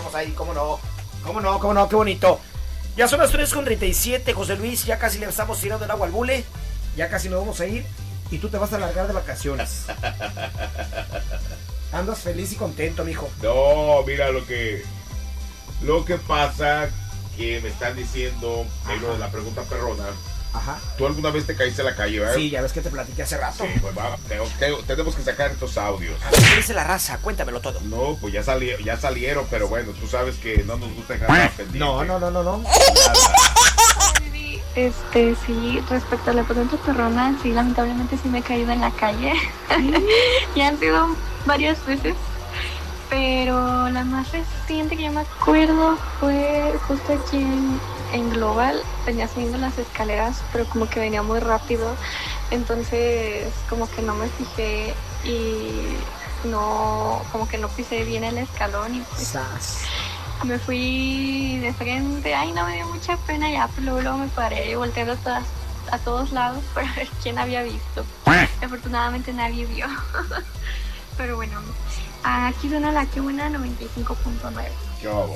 estamos ahí, cómo no, qué bonito. Ya son las 3:37, José Luis, ya casi le estamos tirando el agua al bule, ya casi nos vamos a ir y tú te vas a largar de vacaciones. Andas feliz y contento, mijo. No, mira lo que pasa, que me están diciendo en lo de la pregunta perrona. Ajá. ¿Tú alguna vez te caíste a la calle, verdad? Sí, ya ves que te platiqué hace rato. Sí, pues tenemos que sacar estos audios. ¿Qué dice la raza? Cuéntamelo todo. No, pues ya salieron, pero bueno, tú sabes que no nos gusta dejar nada pendiente. No. Nada. Sí, respecto a la pregunta perrona, sí, lamentablemente sí me he caído en la calle. Ya han sido varias veces, pero la más reciente que yo me acuerdo fue justo aquí en Global. Venía subiendo las escaleras, pero como que venía muy rápido, entonces como que no me fijé y como que no pisé bien el escalón y pues me fui de frente. Ay, no, me dio mucha pena, ya pues luego me paré volteando a todos lados para ver quién había visto. Afortunadamente nadie vio. Pero bueno, aquí suena la que buena 95.9. ¿Qué hago?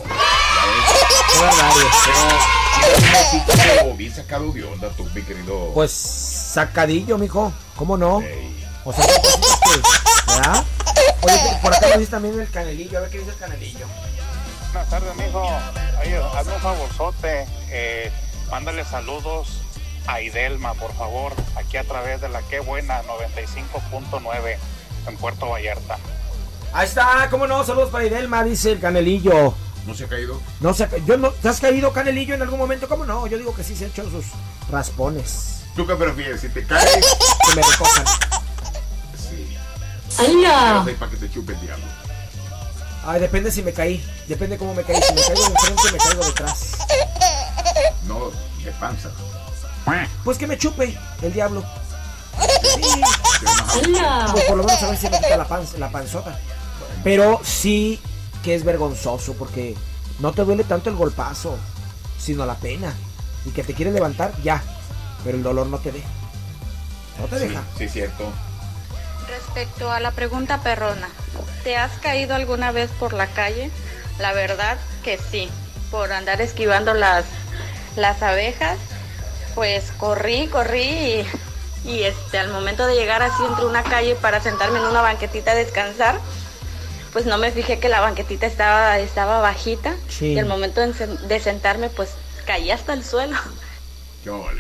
Pero bien sacado de onda tú, mi querido. Pues sacadillo, mijo, ¿cómo no? Hey. O sea, ¿verdad? Oye, por acá me dice también el Canelillo, a ver qué dice el Canelillo. Buenas tardes, mijo. Oye, hazme un favorzote. Mándale saludos a Idelma, por favor, aquí a través de la que buena 95.9 en Puerto Vallarta. Ahí está, ¿cómo no? Saludos para Idelma, dice el Canelillo. ¿No se ha caído? ¿Te has caído, Canelillo, en algún momento? ¿Cómo no? Yo digo que sí se ha hecho sus raspones. ¿Tú qué prefieres? Si te caes, que me recojan. Sí. ¡Hala! Para que te chupe el diablo. Ay, depende si me caí. Depende cómo me caí. Si me caigo de enfrente, me caigo detrás. No, de panza. Pues que me chupe el diablo. Sí. Pues por lo menos a ver si me quita la panzota. Pero sí que es vergonzoso porque no te duele tanto el golpazo, sino la pena. Y que te quieres levantar, ya. Pero el dolor no te deja. No te deja. Sí, cierto. Respecto a la pregunta perrona, ¿te has caído alguna vez por la calle? La verdad que sí, por andar esquivando las abejas, pues corrí y al momento de llegar así entre una calle para sentarme en una banquetita a descansar, pues no me fijé que la banquetita estaba bajita. Sí. Y al momento de sentarme, pues caí hasta el suelo. ¡Qué vale!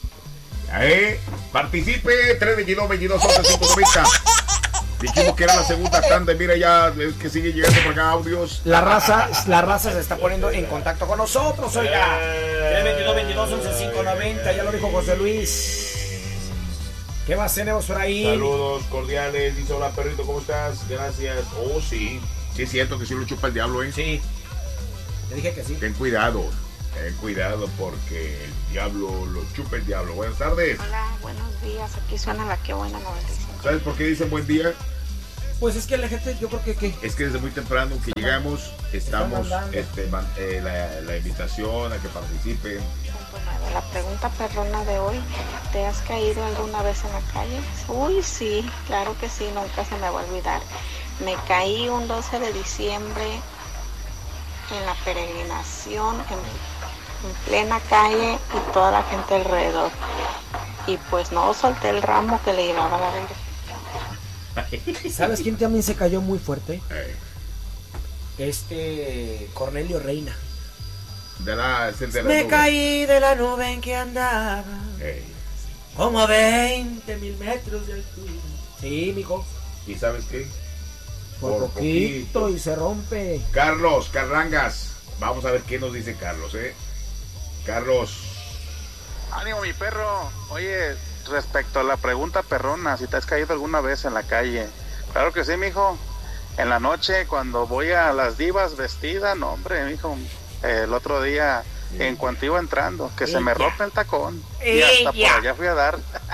Participe, 322-22-11-590. Dijimos que era la segunda tanda y mira ya es que sigue llegando por acá audios. La raza se está poniendo en contacto con nosotros, oiga. 322-22-11-590, ya lo dijo José Luis. ¿Qué más tenemos por ahí? Saludos cordiales, dice hola perrito, ¿cómo estás? Gracias. Oh, sí, sí es cierto que sí lo chupa el diablo, ¿eh? Sí, te dije que sí. Ten cuidado porque el diablo lo chupa el diablo. Buenas tardes. Hola, buenos días, aquí suena la que buena 95. ¿Sabes por qué dicen buen día? Pues es que la gente, yo creo que ¿qué? Es que desde muy temprano que llegamos, estamos la invitación a que participen. La pregunta perrona de hoy, ¿te has caído alguna vez en la calle? Uy, sí, claro que sí, nunca se me va a olvidar. Me caí un 12 de diciembre en la peregrinación, en plena calle y toda la gente alrededor. Y pues no solté el ramo que le llevaba a la Virgen. ¿Sabes quién también se cayó muy fuerte? Cornelio Reina. Me caí de la nube en que andaba, como a 20,000 metros de altura. Sí, mijo. ¿Y sabes qué? Por poquito y se rompe. Carlos Carrangas, vamos a ver qué nos dice Carlos, Carlos. Ánimo, mi perro. Oye, respecto a la pregunta perrona, si te has caído alguna vez en la calle. Claro que sí, mijo. En la noche, cuando voy a las divas vestida, no, hombre, mijo. El otro día, en cuanto iba entrando, que se me rompe el tacón. Y hasta por allá fui a dar.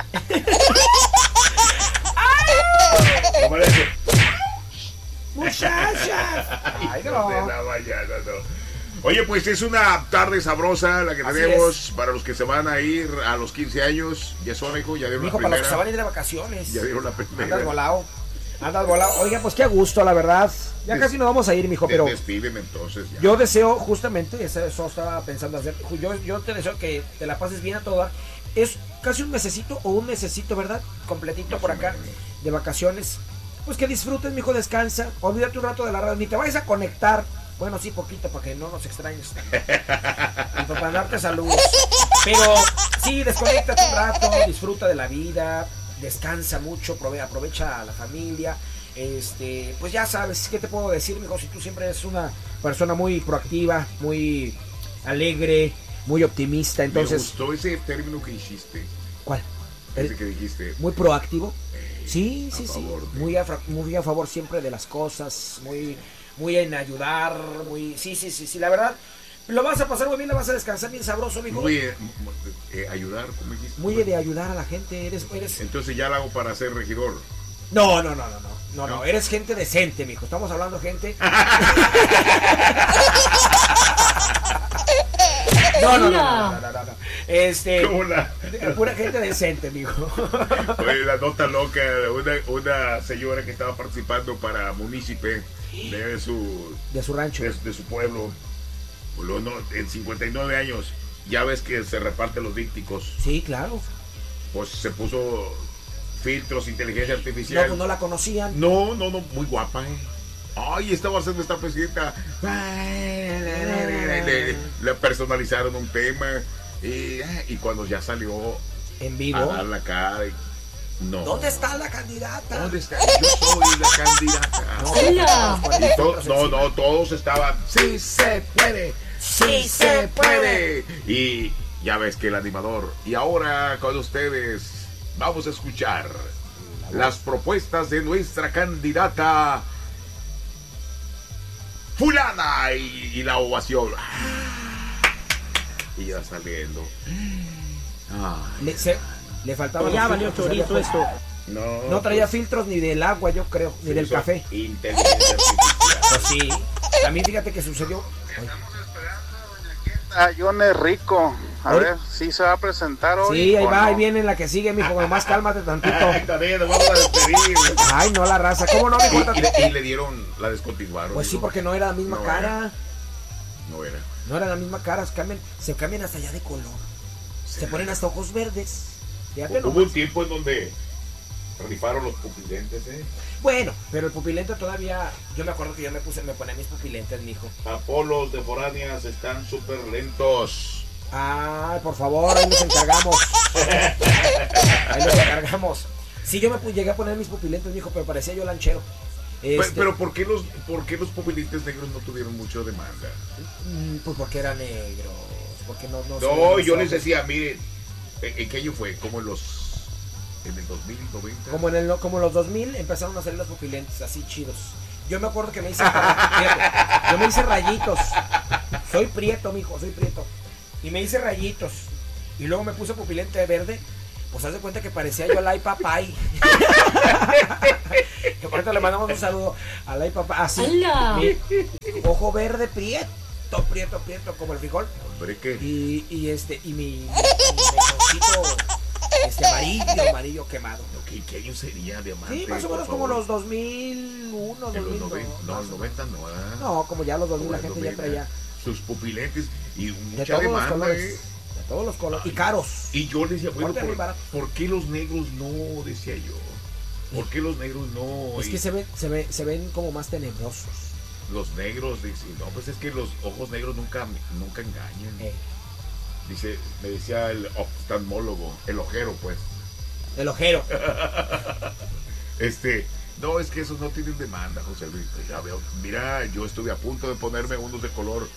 Muchachas. Ay, no. De la mañana, no. Oye, pues es una tarde sabrosa la que tenemos para los que se van a ir a los 15 años. Ya son, hijo, ya dieron la primera. Para los que se van a ir de vacaciones. Ya dieron la primera. Andas volado. Andas volado. Oiga, pues qué a gusto, la verdad. Ya casi nos vamos a ir, mijo, pero Despídeme entonces ya. yo deseo justamente, eso estaba pensando hacer. Yo te deseo que te la pases bien a toda. Es casi un mesecito o un mesecito, ¿verdad? Completito por acá, de vacaciones. Pues que disfrutes, mijo, descansa. Olvídate un rato de la radio, ni te vayas a conectar. Bueno, sí, poquito, para que no nos extrañes. Y para darte saludos. Pero sí, desconéctate un rato, disfruta de la vida, descansa mucho, aprovecha a la familia. Pues ya sabes, ¿qué te puedo decir, mijo? Si tú siempre eres una persona muy proactiva, muy alegre, muy optimista, entonces... Me gustó ese término que hiciste. ¿Cuál? Ese que dijiste. Muy proactivo. Sí. Favor Muy a favor siempre de las cosas, muy en ayudar, sí, la verdad, lo vas a pasar muy bien, la vas a descansar bien sabroso, mijo. Muy ayudar, ¿cómo dijiste? Muy de ayudar a la gente, eres... Entonces ya la hago para ser regidor. No, eres gente decente, mijo, estamos hablando gente... No. ¿Cómo la? Pura gente decente, mijo. Oye, la nota loca, una señora que estaba participando para munícipe de su rancho, de su pueblo, en 59 años, ya ves que se reparten los dípticos. Sí, claro. Pues se puso filtros, inteligencia artificial. No, pues no la conocían. No, muy guapa, Ay, estaba haciendo esta presidenta. Le personalizaron un tema. Y cuando ya salió en vivo a dar la cara, no. ¿Dónde está la candidata? ¿Dónde está? Yo soy la candidata. Todos estaban. Sí se puede. Sí se puede. Y ya ves que el animador. Y ahora con ustedes vamos a escuchar las propuestas de nuestra candidata fulana y la ovación. Y ya saliendo. Le faltaba. Ya valió chorito esto. No traía filtros ni del agua, yo creo, ni del café. Inteligencia artificial. Pues sí. También fíjate que sucedió. Estamos esperando a John es rico. A ver si se va a presentar hoy. Sí, ahí va, ahí viene la que sigue, mijo. Nomás cálmate tantito. También nos vamos a despedir. Ay, no, la raza. ¿Cómo no, mijo? Y le dieron, la descontinuaron. Pues sí, porque no era la misma cara. No era la misma cara, se cambian hasta allá de color. Sí. Se ponen hasta ojos verdes. Hubo un tiempo en donde rifaron los pupilentes, Bueno, pero el pupilente todavía... Yo me acuerdo que yo me ponía mis pupilentes, mijo. Apolos de foráneas están súper lentos. Ah, por favor, ahí nos encargamos. Sí, yo me llegué a poner mis pupilentes, mijo, pero parecía yo lanchero. Pero ¿por qué los pupilentes negros no tuvieron mucha demanda? Pues porque eran negros. Porque no, yo les decía, miren, ¿en qué año fue? ¿Como en el 2000, 90? Como en los 2000 empezaron a salir los pupilentes así chidos. Yo me acuerdo que me hice rayitos. Soy prieto, mijo, soy prieto. Y me hice rayitos. Y luego me puse pupilente verde. Pues haz de cuenta que parecía yo a Lai Papay. Que por eso le mandamos un saludo a Lai Papay. Así. Ojo verde, prieto, como el frijol. Hombre, ¿qué? Y mi mechoncito amarillo quemado. ¿Qué año sería, diamante? Sí, más o menos como los 2001, 2002. No, los 90 no. No, como ya los 2000 la gente 2000, ya traía. Sus pupilentes y de todos los colores. De todos los colores. Y caros. Y yo decía, bueno, ¿por qué los negros no? Decía yo. ¿Por qué los negros no? Es que se ven como más tenebrosos. Los negros, dice, no, pues es que los ojos negros nunca engañan. Dice, me decía el oftalmólogo, el ojero, pues. El ojero. No, es que esos no tienen demanda, José Luis. Ya veo, mira, yo estuve a punto de ponerme unos de color,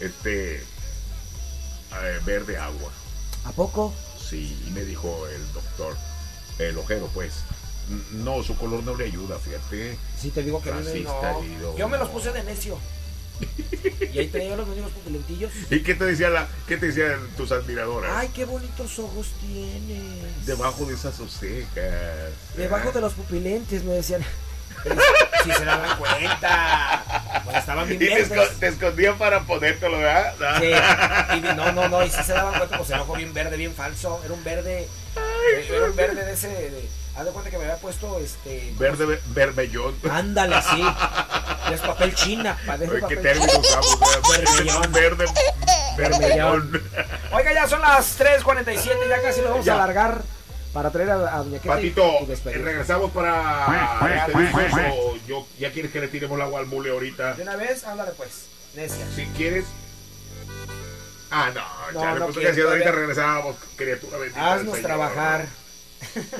verde agua. ¿A poco? Sí, y me dijo el doctor, el ojero, pues. No, su color no le ayuda, fíjate. Sí, te digo que a mí no. Yo me los puse de necio. Y ahí traía los mismos pupilentillos. ¿Y qué te decían tus admiradoras? Ay, qué bonitos ojos tienes. Debajo de esas cejas. Debajo de los pupilentes, me decían. Si se daban cuenta. Pues estaban bien verdes. Te escondían para ponértelo, ¿verdad? Sí. Y si se daban cuenta, pues el ojo bien verde, bien falso. Era un verde de ese Haz de cuenta que me había puesto Verde vermellón. Ándale, sí. Es papel china. ¿Qué término usamos? Verde vermellón. Oiga, ya son las 3:47, ya casi nos vamos a alargar para traer a Doña Ketty. Patito, regresamos para despedirnos o ya quieres que le tiremos el agua al mule ahorita. De una vez, ándale pues, necia. Si quieres. No, no pues que si ahorita regresamos, criatura bendita. Haznos trabajar.